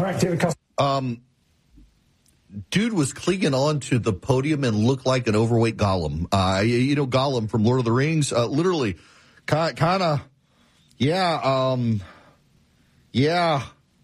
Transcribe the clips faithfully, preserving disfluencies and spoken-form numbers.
right, David Kessler. Um, dude was clinging on to the podium and looked like an overweight Gollum. Uh, you, you know, Gollum from Lord of the Rings, uh, literally kind of, yeah, um, yeah,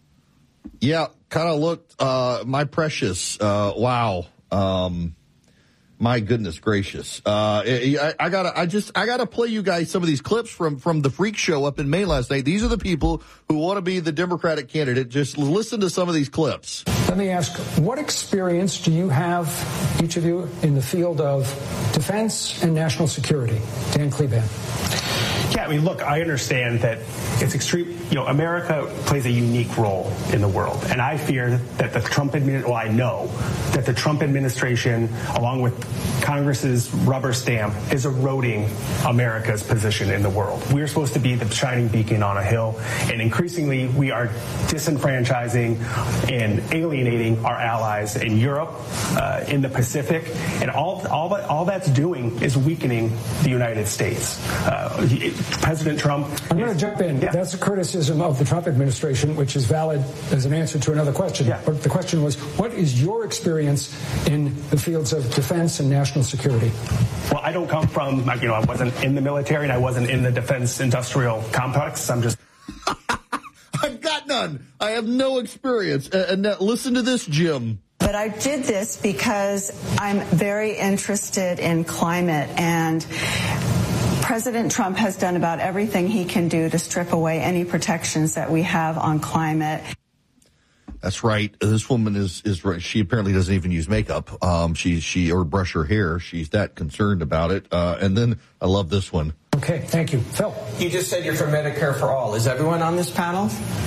yeah, kind of looked, uh, my precious, uh, wow. Um, My goodness gracious. Uh, I, I gotta, I just, I gotta play you guys some of these clips from, from the freak show up in Maine last night. These are the people who want to be the Democratic candidate. Just listen to some of these clips. Let me ask, what experience do you have, each of you, in the field of defense and national security? Dan Kleban. Yeah, I mean, look, I understand that it's extreme. You know, America plays a unique role in the world, and I fear that the Trump administration, well, I know that the Trump administration, along with Congress's rubber stamp, is eroding America's position in the world. We're supposed to be the shining beacon on a hill, and increasingly we are disenfranchising and alienating our allies in Europe, uh, in the Pacific, and all all that all that's doing is weakening the United States. Uh, he, President Trump. I'm going to jump in. Yeah. That's a criticism of the Trump administration, which is valid as an answer to another question. Yeah. But the question was, what is your experience in the fields of defense and national security? Well, I don't come from, you know, I wasn't in the military and I wasn't in the defense industrial complex. I'm just. I've got none. I have no experience. And now, listen to this, Jim. But I did this because I'm very interested in climate, and President Trump has done about everything he can do to strip away any protections that we have on climate. That's right. This woman is is right. She apparently doesn't even use makeup. Um, she she or brush her hair. She's that concerned about it. Uh, and then I love this one. Okay, thank you, Phil. You just said you're for Medicare for all. Is everyone on this panel?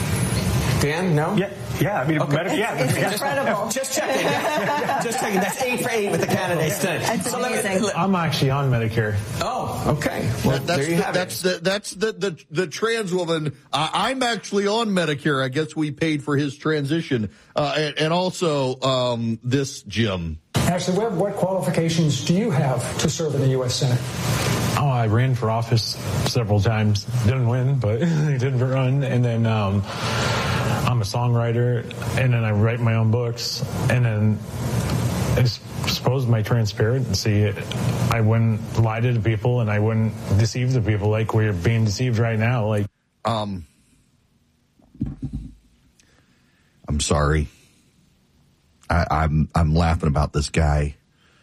Dan, no? Yeah, yeah. I mean, okay. Medi- yeah, it's yeah. incredible. Just checking. Yeah, just checking. That's eight for eight with the candidates today. That's so amazing. Me, I'm actually on Medicare. Oh, okay. Well, that, that's there you the, have that's it. the that's the the, the trans woman. Uh, I'm actually on Medicare. I guess we paid for his transition, uh, and, and also um, this Jim. Ashley Webb, what qualifications do you have to serve in the U S Senate? Oh, I ran for office several times. Didn't win, but I did run. And then um, I'm a songwriter, and then I write my own books. And then I suppose my transparency, I wouldn't lie to the people, and I wouldn't deceive the people like we're being deceived right now. Like, um, I'm sorry. I, I'm I'm laughing about this guy.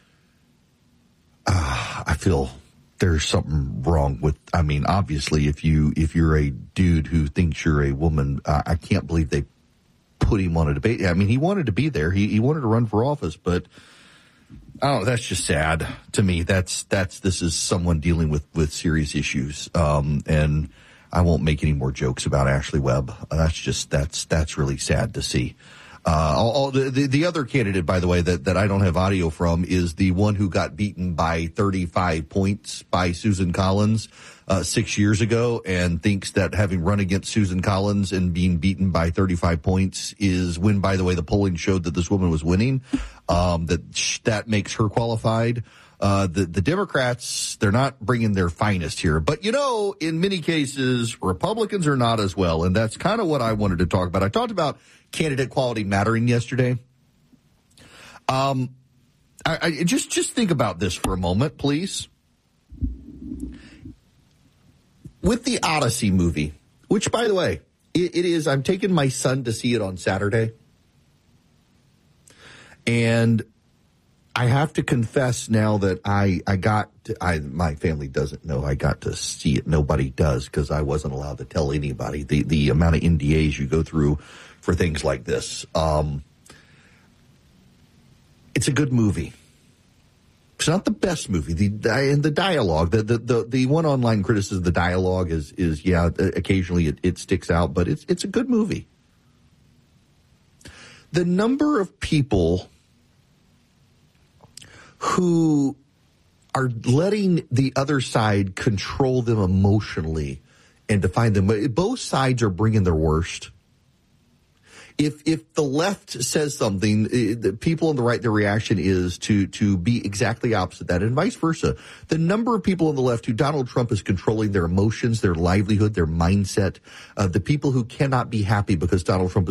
Uh, I feel there's something wrong with. I mean, obviously, if you if you're a dude who thinks you're a woman, uh, I can't believe they put him on a debate. I mean, he wanted to be there. He he wanted to run for office, but I don't know. That's just sad to me. That's that's this is someone dealing with with serious issues. Um, and I won't make any more jokes about Ashley Webb. That's just that's that's really sad to see. Uh, all, all the, the, the other candidate, by the way, that, that I don't have audio from is the one who got beaten by thirty-five points by Susan Collins, uh, six years ago, and thinks that having run against Susan Collins and being beaten by thirty-five points is when, by the way, the polling showed that this woman was winning, um, that sh- that makes her qualified. Uh, the, the Democrats, they're not bringing their finest here. But, you know, in many cases, Republicans are not as well. And that's kind of what I wanted to talk about. I talked about candidate quality mattering yesterday. Um, I, I just, just think about this for a moment, please. With the Odyssey movie, which, by the way, it, it is, I'm taking my son to see it on Saturday. And I have to confess now that I, I got, to, I, my family doesn't know I got to see it. Nobody does, because I wasn't allowed to tell anybody the, the amount of N D As you go through for things like this. Um, it's a good movie. It's not the best movie. The, and the dialogue, the, the, the, the one online criticism, the dialogue is, is, yeah, occasionally it, it sticks out, but it's, it's a good movie. The number of people who are letting the other side control them emotionally and define them. Both sides are bringing their worst. If if the left says something, the people on the right, their reaction is to to be exactly opposite that, and vice versa. The number of people on the left who Donald Trump is controlling their emotions, their livelihood, their mindset, uh, the people who cannot be happy because Donald Trump is